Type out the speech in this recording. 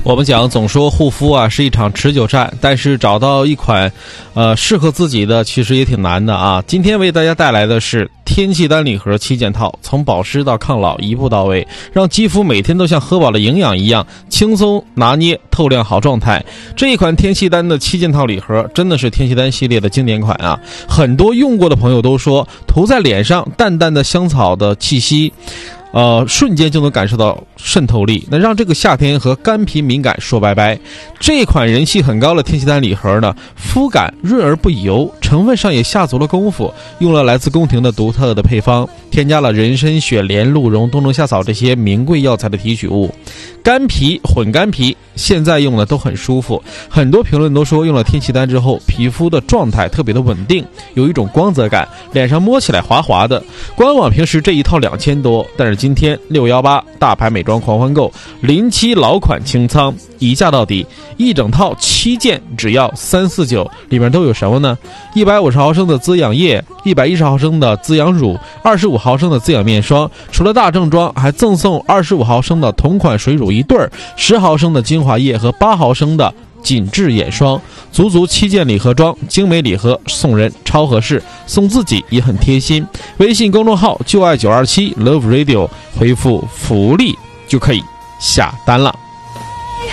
我们讲总说护肤啊是一场持久战，但是找到一款适合自己的其实也挺难的啊。今天为大家带来的是天气丹礼盒7件套，从保湿到抗老一步到位，让肌肤每天都像喝饱了营养一样轻松拿捏透亮好状态。这一款天气丹的7件套礼盒真的是天气丹系列的经典款啊，很多用过的朋友都说涂在脸上淡淡的香草的气息瞬间就能感受到渗透力，那让这个夏天和干皮敏感说拜拜。这款人气很高的天气丹礼盒呢，肤感润而不油，成分上也下足了功夫，用了来自宫廷的独特的配方，添加了人参、雪莲、鹿茸、冬虫夏草这些名贵药材的提取物。干皮混干皮现在用的都很舒服，很多评论都说用了天气丹之后皮肤的状态特别的稳定，有一种光泽感，脸上摸起来滑滑的。官网平时这一套2000多，但是今天618大牌美妆狂欢购07老款清仓一价到底，一整套7件只要349，里面都有什么呢？150毫升的滋养液，110毫升的滋养乳，25毫升的滋养面霜，除了大正装还赠送25毫升的同款水乳一对，10毫升的精华液和8毫升的紧致眼霜，足7件礼盒装，精美礼盒送人超合适，送自己也很贴心。微信公众号就爱927 Love Radio 回复福利就可以下单了。